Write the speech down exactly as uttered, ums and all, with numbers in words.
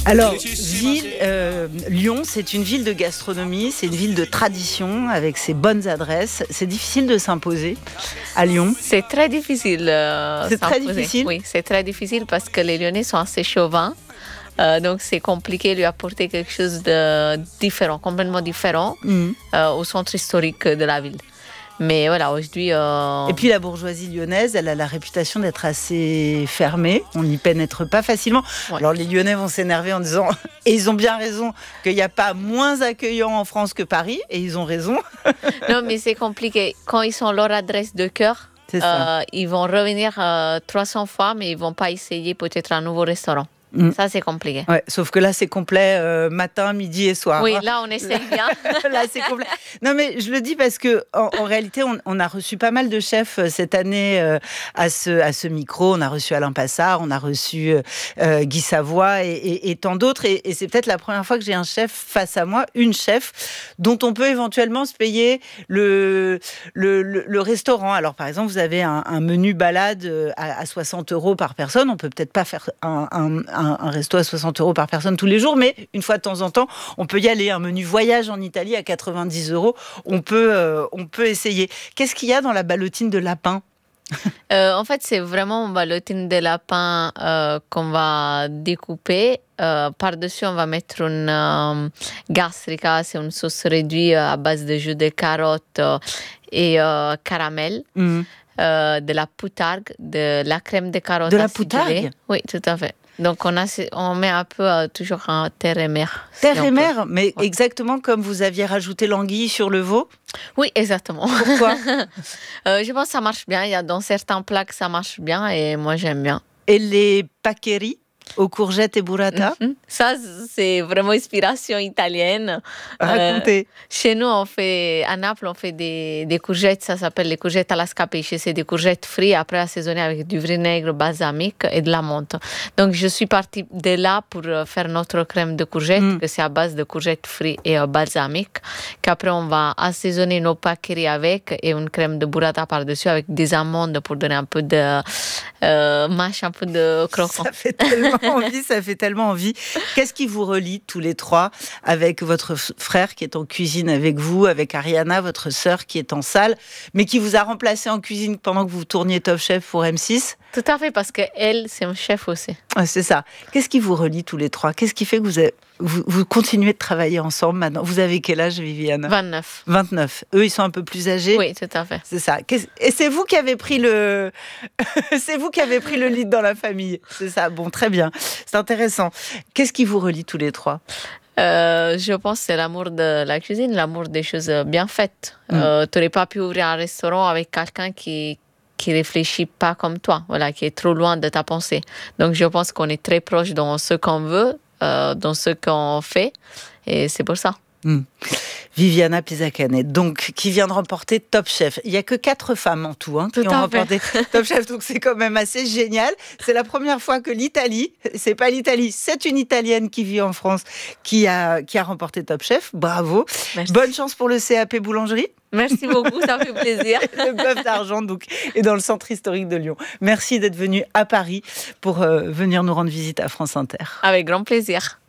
Alors, ville, euh, Lyon, c'est une ville de gastronomie, c'est une ville de tradition avec ses bonnes adresses. C'est difficile de s'imposer à Lyon. C'est très difficile. Euh, c'est très difficile. Oui, c'est très difficile parce que les Lyonnais sont assez chauvins. Euh, donc, c'est compliqué de lui apporter quelque chose de différent, complètement différent, mmh. euh, au centre historique de la ville. Mais voilà, aujourd'hui... Euh... Et puis la bourgeoisie lyonnaise, elle a la réputation d'être assez fermée. On n'y pénètre pas facilement. Ouais. Alors les Lyonnais vont s'énerver en disant, et ils ont bien raison, qu'il n'y a pas moins accueillant en France que Paris. Et ils ont raison. Non, mais c'est compliqué. Quand ils sont leur adresse de cœur, euh, ils vont revenir euh, trois cents fois, mais ils ne vont pas essayer peut-être un nouveau restaurant. Mmh. Ça, c'est compliqué. Ouais, sauf que là, c'est complet euh, matin, midi et soir. Oui, là, on essaye bien. Là, c'est complet. Non, mais je le dis parce que en, en réalité, on, on a reçu pas mal de chefs cette année euh, à, ce, à ce micro. On a reçu Alain Passard, on a reçu euh, Guy Savoy et, et, et tant d'autres. Et, et c'est peut-être la première fois que j'ai un chef face à moi, une chef, dont on peut éventuellement se payer le, le, le, le restaurant. Alors, par exemple, vous avez un, un menu balade à, à soixante euros par personne. On peut peut-être pas faire un, un Un, un resto à soixante euros par personne tous les jours, mais une fois de temps en temps, on peut y aller. Un menu voyage en Italie à quatre-vingt-dix euros, on peut, euh, on peut essayer. Qu'est-ce qu'il y a dans la ballotine de lapin ? euh, En fait, c'est vraiment une ballotine de lapin euh, qu'on va découper. Euh, par-dessus, on va mettre une euh, gastrica, c'est une sauce réduite à base de jus de carottes euh, et euh, caramel. Mmh. Euh, de la poutargue, de la crème de carotte. De la poutargue ? Oui, tout à fait. Donc, on, a, on met un peu euh, toujours un terre et mer. Terre et mer, mais ouais. Exactement comme vous aviez rajouté l'anguille sur le veau ? Oui, exactement. Pourquoi ? euh, Je pense que ça marche bien. Il y a dans certains plats que ça marche bien et moi, j'aime bien. Et les paccheri aux courgettes et burrata? Mm-hmm. Ça, c'est vraiment inspiration italienne. Racontez. Euh, chez nous, on fait, à Naples, on fait des, des courgettes, ça s'appelle les courgettes alla scapice. C'est des courgettes frites, après assaisonnées avec du vinaigre balsamique et de la menthe. Donc, je suis partie de là pour faire notre crème de courgettes, mm. que c'est à base de courgettes frites et euh, balsamique, qu'après, on va assaisonner nos paccheri avec et une crème de burrata par-dessus avec des amandes pour donner un peu de euh, mâche, un peu de croquant. Ça fait tellement envie, ça fait tellement envie. Qu'est-ce qui vous relie tous les trois avec votre frère qui est en cuisine avec vous, avec Ariana, votre sœur qui est en salle, mais qui vous a remplacé en cuisine pendant que vous tourniez Top Chef pour M six? Tout à fait, parce qu'elle, c'est un chef aussi. Ouais, c'est ça. Qu'est-ce qui vous relie tous les trois? Qu'est-ce qui fait que vous, avez, vous, vous continuez de travailler ensemble maintenant? Vous avez quel âge, Viviane? vingt-neuf. vingt-neuf. Eux, ils sont un peu plus âgés? Oui, tout à fait. C'est ça. Et c'est vous qui avez pris le, c'est vous qui avez pris le lead dans la famille. C'est ça. Bon, très bien. C'est intéressant. Qu'est-ce qui vous relie tous les trois? Euh, je pense que c'est l'amour de la cuisine, l'amour des choses bien faites. Mm. Euh, tu n'aurais pas pu ouvrir un restaurant avec quelqu'un qui qui réfléchit pas comme toi, voilà, qui est trop loin de ta pensée. Donc, je pense qu'on est très proche dans ce qu'on veut, euh, dans ce qu'on fait, et c'est pour ça. Mmh. Viviana Pisacane, donc qui vient de remporter Top Chef. Il n'y a que quatre femmes en tout, hein, tout qui ont remporté Top Chef, donc c'est quand même assez génial. C'est la première fois que l'Italie, c'est pas l'Italie, c'est une Italienne qui vit en France qui a, qui a remporté Top Chef. Bravo. Merci. Bonne chance pour le C A P Boulangerie. Merci beaucoup, ça fait plaisir. Le bœuf d'argent donc est dans le centre historique de Lyon. Merci d'être venu à Paris pour euh, venir nous rendre visite à France Inter. Avec grand plaisir.